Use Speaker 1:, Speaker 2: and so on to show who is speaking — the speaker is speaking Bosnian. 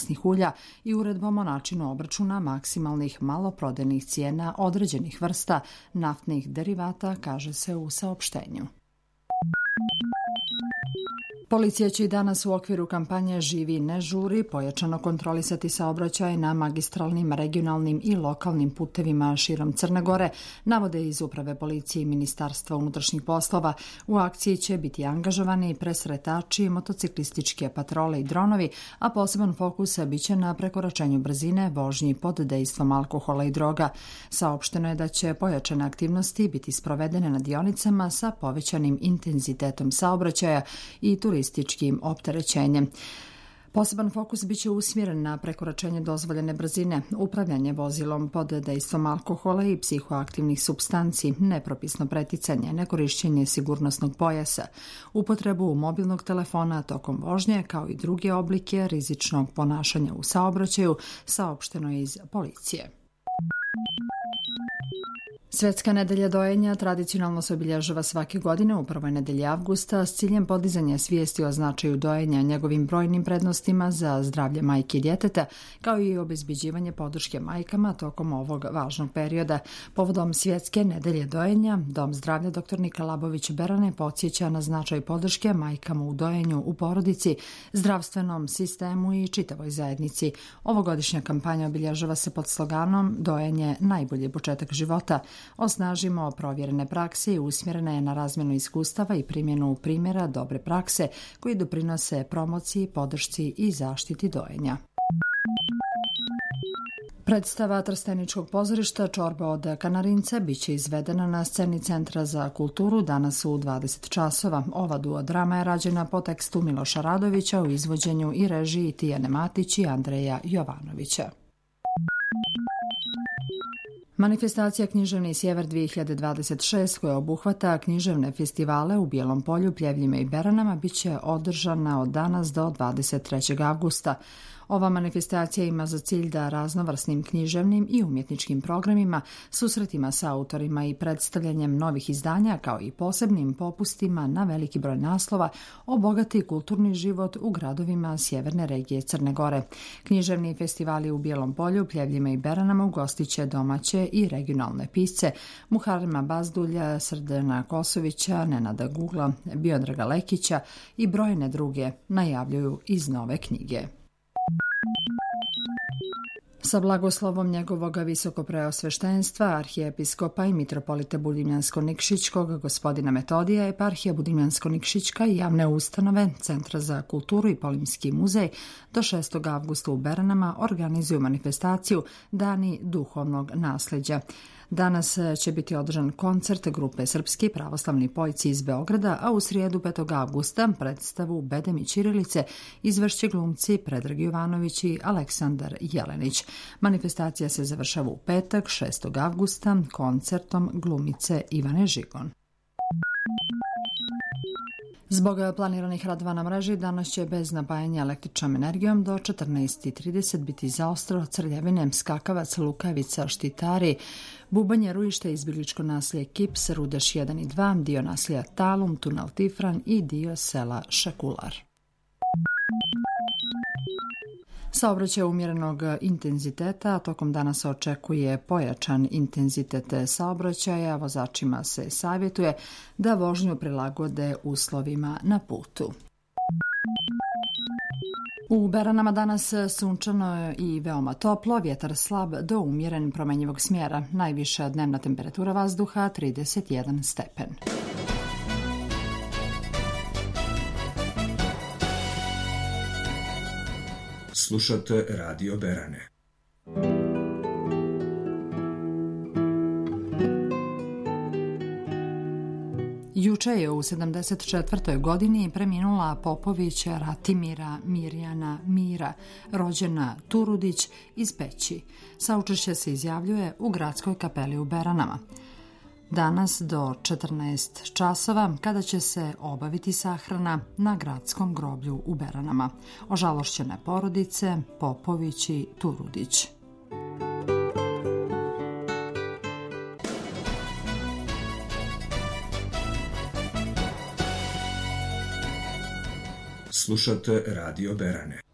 Speaker 1: masnih ulja i uredbom o načinu obračuna maksimalnih maloprodajnih cijena određenih vrsta naftnih derivata, kaže se u saopštenju. Policija će i danas u okviru kampanje Živi ne žuri pojačano kontrolisati saobraćaj na magistralnim, regionalnim i lokalnim putevima širom Crne Gore, navode iz Uprave policije i Ministarstva unutrašnjih poslova. U akciji će biti angažovani presretači, motociklističke patrole i dronovi, a poseban fokus biće na prekoračenju brzine, vožnji pod dejstvom alkohola i droga. Saopšteno je da će pojačane aktivnosti biti sprovedene na dionicama sa povećanim intenzitetom saobraćaja i turističkim opterećenjem. Poseban fokus biće usmjeren na prekoračenje dozvoljene brzine, upravljanje vozilom pod dejstvom alkohola i psihoaktivnih supstanci, nepropisno preticanje, nekorišćenje sigurnosnog pojasa, upotrebu mobilnog telefona tokom vožnje, kao i druge oblike rizičnog ponašanja u saobraćaju, saopšteno je iz policije. Svjetska nedelja dojenja tradicionalno se obilježava svake godine u prvoj nedelji avgusta s ciljem podizanja svijesti o značaju dojenja, njegovim brojnim prednostima za zdravlje majke i djeteta, kao i obezbeđivanje podrške majkama tokom ovog važnog perioda. Povodom Svjetske nedelje dojenja, Dom zdravlja dr. Nika Labović Berane podsjeća na značaj podrške majkama u dojenju u porodici, zdravstvenom sistemu i čitavoj zajednici. Ovogodišnja kampanja obilježava se pod sloganom Dojenje najbolji početak života. Osnažimo provjerene prakse i usmjerena je na razmjenu iskustava i primjenu primjera dobre prakse koji doprinose promociji, podršci i zaštiti dojenja. Predstava Trsteničkog pozorišta Čorba od Kanarinca biće izvedena na sceni Centra za kulturu danas u 20 časova. Ova duodrama je rađena po tekstu Miloša Radovića u izvođenju i režiji Tijane Matić i Andreja Jovanovića. Manifestacija Književni sjever 2026, koja obuhvata književne festivale u Bijelom Polju, Pljevljima i Beranama, biće održana od danas do 23. avgusta. Ova manifestacija ima za cilj da raznovrsnim književnim i umjetničkim programima, susretima sa autorima i predstavljanjem novih izdanja, kao i posebnim popustima na veliki broj naslova, obogati kulturni život u gradovima sjeverne regije Crne Gore. Književni festivali u Bijelom Polju, Pljevljima i Beranama ugostiće domaće i regionalne pisce Muharema Bazdulja, Srdana Kosovića, Nenada Gugla, Biodraga Lekića i brojne druge, najavljuju iz nove knjige. Sa blagoslovom njegovog visokopreosveštenstva, arhijepiskopa i mitropolita Budimljansko-Nikšićkog gospodina Metodija, eparhija Budimljansko-Nikšićka i javne ustanove Centra za kulturu i Polimski muzej do 6. avgusta u Beranama organizuju manifestaciju Dani duhovnog nasljeđa. Danas će biti održan koncert grupe Srpski pravoslavni pojci iz Beograda, a u srijedu 5. avgusta predstavu Bedem i ćirilice izvešće glumci Predrag Jovanović i Aleksandar Jelenić. Manifestacija se završava u petak 6. avgusta koncertom glumice Ivane Žigon. Zbog planiranih radova na mreži danas će bez napajanja električnom energijom do 14:30 biti zaostro Crljevine, Skakavac, Lukavica, Štitari, Bubanje, Rujište, izbjegličko naselje Kips, Rudeš 1 i 2, dio naselja Talum, tunel Tifran i dio sela Šakular. Saobraćaj umjerenog intenziteta, a tokom dana se očekuje pojačan intenzitet saobraćaja. Vozačima se savjetuje da vožnju prilagode uslovima na putu. U Beranama danas sunčano i veoma toplo, vjetar slab do umjeren promenjivog smjera. Najviša dnevna temperatura vazduha 31 stepen.
Speaker 2: Slušate Radio Berane.
Speaker 1: Juče je u 74. godini preminula Popovića Ratimira Mirjana Mira, rođena Turudić iz Peći. Saučešće se izjavljuje u gradskoj kapeli u Beranama. Danas do 14 časova, kada će se obaviti sahrana na gradskom groblju u Beranama. Ožalošćene porodice Popović i Turudić.
Speaker 2: Slušate Radio Berane.